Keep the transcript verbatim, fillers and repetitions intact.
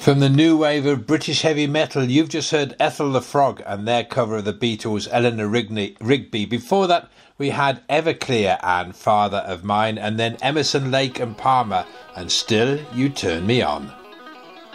From the new wave of British heavy metal, you've just heard Ethel the Frog and their cover of the Beatles' Eleanor Rigby. Before that, we had Everclear and Father of Mine, and then Emerson, Lake and Palmer and Still You Turn Me On.